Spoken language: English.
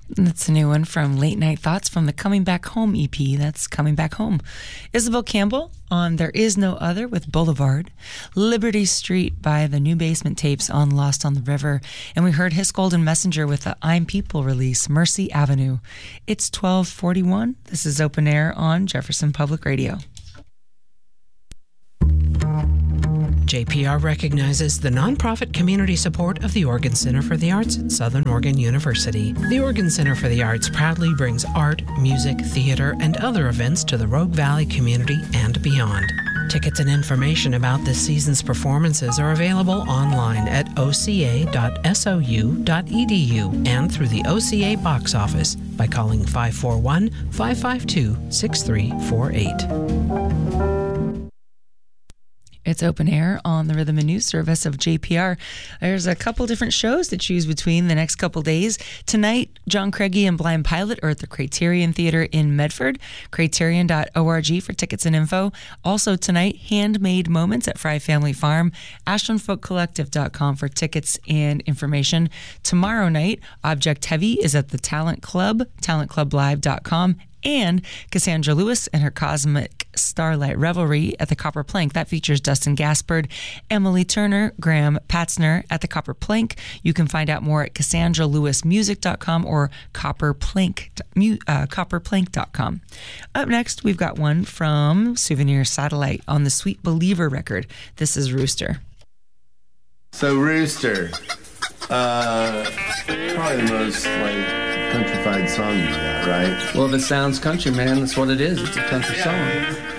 That's a new one from Late Night Thoughts from the Coming Back Home EP. That's Coming Back Home. Isabel Campbell on There Is No Other with Boulevard. Liberty Street by the New Basement Tapes on Lost on the River. And we heard His Golden Messenger with the I'm People release, Mercy Avenue. It's 12:41. This is Open Air on Jefferson Public Radio. JPR recognizes the nonprofit community support of the Oregon Center for the Arts at Southern Oregon University. The Oregon Center for the Arts proudly brings art, music, theater, and other events to the Rogue Valley community and beyond. Tickets and information about this season's performances are available online at oca.sou.edu and through the OCA box office by calling 541-552-6348. It's Open Air on the Rhythm and News Service of JPR. There's a couple different shows to choose between the next couple days. Tonight, John Craigie and Blind Pilot are at the Criterion Theater in Medford. Criterion.org for tickets and info. Also tonight, Handmade Moments at Fry Family Farm. AshlandFolkCollective.com for tickets and information. Tomorrow night, Object Heavy is at the Talent Club, TalentClubLive.com. And Cassandra Lewis and her Cosmic Starlight Revelry at the Copper Plank. That features Dustin Gaspard, Emily Turner, Graham Patzner at the Copper Plank. You can find out more at CassandraLewisMusic.com or copperplank.com. Up next, we've got one from Souvenir Satellite on the Sweet Believer record. This is Rooster. So Rooster, probably the most countrified song you got, right? Well, if it sounds country, man, that's what it is. It's a country song.